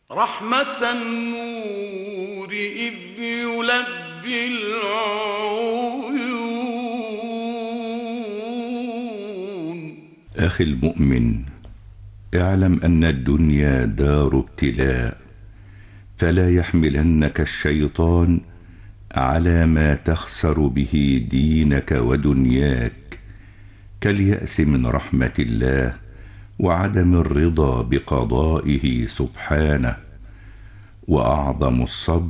رحمة النور إذ يلبي العيون. أخي المؤمن، اعلم أن الدنيا دار ابتلاء، فلا يحملنك الشيطان على ما تخسر به دينك ودنياك، كاليأس من رحمة الله وعدم الرضا بقضائه سبحانه. وأعظم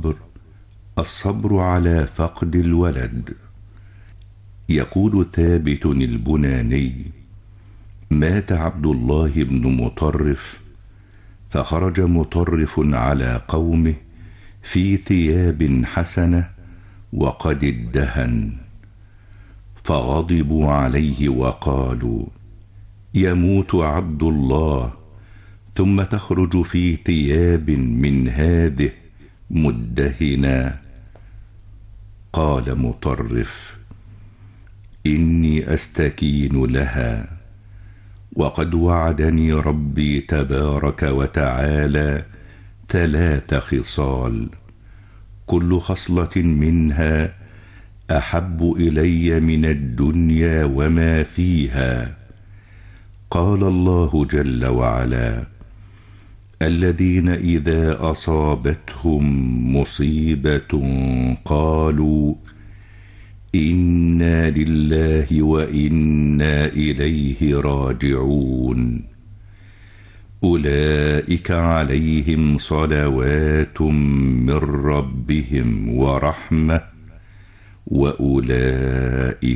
الصبر على فقد الولد. يقول ثابت البناني: مات عبد الله بن مطرف، فخرج مطرف على قومه في ثياب حسنة وقد ادهن، فغضبوا عليه وقالوا: يموت عبد الله ثم تخرج في ثياب من هذه مدهنا. قال مطرف: إني أستكين لها، وقد وعدني ربي تبارك وتعالى 3 خصال، كل خصلة منها أحب إلي من الدنيا وما فيها. قال الله جل وعلا: الذين إذا أصابتهم مصيبة قالوا إنا لله وإنا إليه راجعون، أولئك عليهم صلوات من ربهم ورحمة، وأولئك